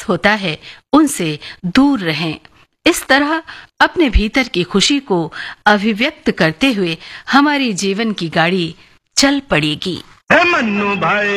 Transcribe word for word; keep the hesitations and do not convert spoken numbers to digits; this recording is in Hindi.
होता है उनसे दूर रहें। इस तरह अपने भीतर की खुशी को अभिव्यक्त करते हुए हमारी जीवन की गाड़ी चल पड़ेगी। हे मन्नू भाई